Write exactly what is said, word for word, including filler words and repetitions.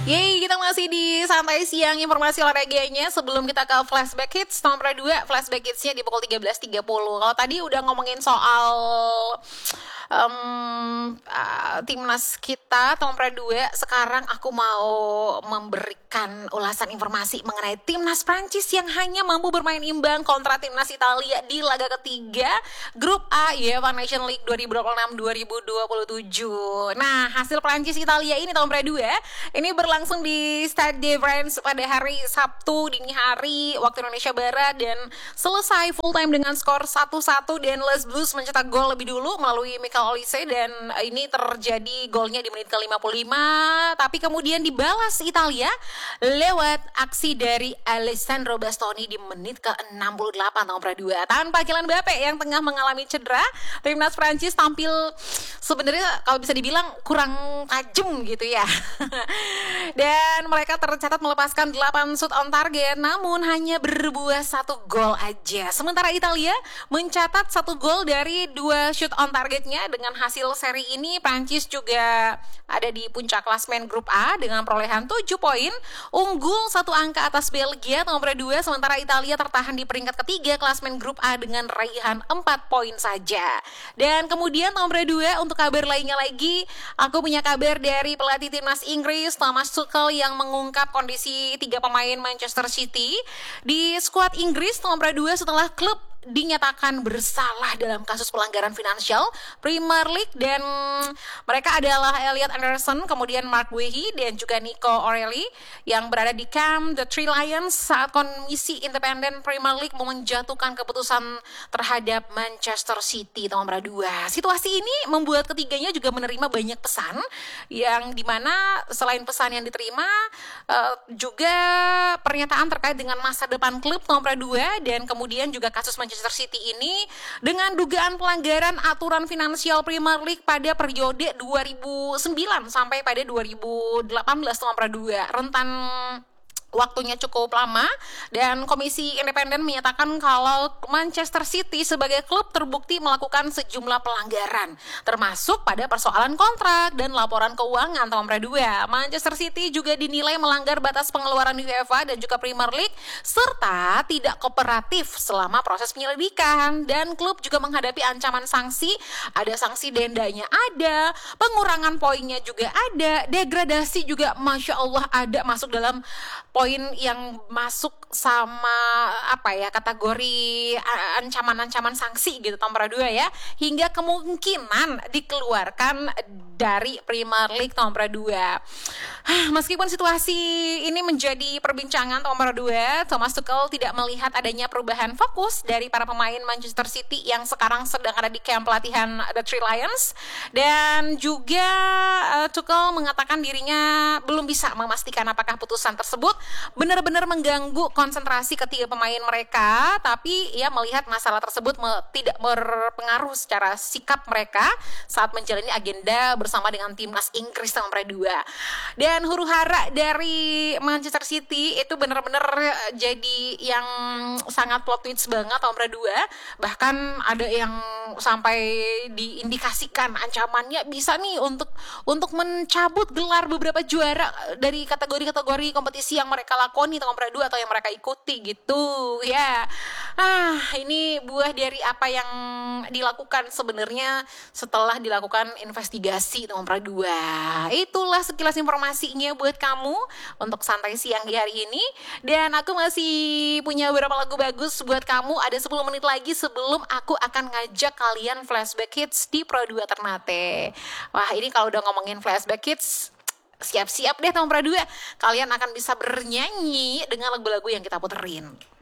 Yeay, kita masih di santai siang informasi olahraganya. Sebelum kita ke flashback hits nomor dua, flashback hitsnya di pukul tiga belas tiga puluh. Kalau tadi udah ngomongin soal um, uh, timnas kita nomor dua, sekarang aku mau memberikan ulasan informasi mengenai timnas Prancis yang hanya mampu bermain imbang kontra timnas Italia di laga ketiga grup A UEFA Nation League dua ribu dua puluh enam dua ribu dua puluh tujuh. Nah, hasil Prancis Italia ini nomor dua ini berlangsung di Stade de France pada hari Sabtu dini hari waktu Indonesia Barat dan selesai full time dengan skor satu satu dan Les Blues mencetak gol lebih dulu melalui Michael Olise dan ini terjadi golnya di menit ke lima puluh lima, tapi kemudian dibalas Italia lewat aksi dari Alessandro Bastoni di menit ke enam puluh delapan nomor dua. Tanpa Kylian Mbappe yang tengah mengalami cedera, timnas Prancis tampil sebenarnya kalau bisa dibilang kurang tajam gitu ya. Dan mereka tercatat melepaskan delapan shoot on target namun hanya berbuah satu gol aja. Sementara Italia mencatat satu gol dari dua shoot on targetnya. Dengan hasil seri ini Prancis juga ada di puncak klasmen grup A dengan perolehan tujuh poin, unggul satu angka atas Belgia nomor dua, sementara Italia tertahan di peringkat ketiga klasmen grup A dengan raihan empat poin saja. Dan kemudian nomor dua untuk kabar lainnya lagi, aku punya kabar dari pelatih timnas Inggris Thomas Tuchel yang mengungkap kondisi tiga pemain Manchester City di skuad Inggris nomor dua setelah klub dinyatakan bersalah dalam kasus pelanggaran finansial Premier League, dan mereka adalah Elliot Anderson, kemudian Mark Guehi dan juga Nico O'Reilly yang berada di camp The Three Lions saat Komisi Independen Premier League menjatuhkan keputusan terhadap Manchester City nomor dua. Situasi ini membuat ketiganya juga menerima banyak pesan yang dimana selain pesan yang diterima uh, juga pernyataan terkait dengan masa depan klub nomor dua dan kemudian juga kasus Manchester City ini dengan dugaan pelanggaran aturan finansial Premier League pada periode dua ribu sembilan sampai pada dua ribu delapan belas nomor dua. Rentan waktunya cukup lama dan Komisi Independen menyatakan kalau Manchester City sebagai klub terbukti melakukan sejumlah pelanggaran termasuk pada persoalan kontrak dan laporan keuangan nomor dua. Manchester City juga dinilai melanggar batas pengeluaran UEFA dan juga Premier League serta tidak kooperatif selama proses penyelidikan, dan klub juga menghadapi ancaman sanksi, ada sanksi dendanya ada, pengurangan poinnya juga ada, degradasi juga Masya Allah ada masuk dalam poin yang masuk sama apa ya kategori ancaman-ancaman sanksi gitu nomor dua ya, hingga kemungkinan dikeluarkan dari Premier League nomor dua. Meskipun situasi ini menjadi perbincangan nomor dua, Thomas Tuchel tidak melihat adanya perubahan fokus dari para pemain Manchester City yang sekarang sedang ada di camp pelatihan The Three Lions, dan juga uh, Tuchel mengatakan dirinya belum bisa memastikan apakah putusan tersebut benar-benar mengganggu konsentrasi ketiga pemain mereka, tapi ia melihat masalah tersebut me- tidak berpengaruh secara sikap mereka saat menjalani agenda bersama dengan timnas Inggris nomor dua. Dan huru hara dari Manchester City itu benar-benar jadi yang sangat plot twist banget nomor dua. Bahkan ada yang sampai diindikasikan ancamannya bisa nih untuk untuk mencabut gelar beberapa juara dari kategori-kategori kompetisi yang mereka lakoni nomor dua atau yang mereka ikuti gitu ya. Ah, ini buah dari apa yang dilakukan sebenarnya setelah dilakukan investigasi nomor dua. Itulah sekilas informasinya buat kamu untuk santai siang di hari ini, dan aku masih punya beberapa lagu bagus buat kamu. Ada sepuluh menit lagi sebelum aku akan ngajak kalian flashback hits di Pro dua Ternate. Wah, ini kalau udah ngomongin flashback hits, siap-siap deh nomor dua, kalian akan bisa bernyanyi dengan lagu-lagu yang kita puterin.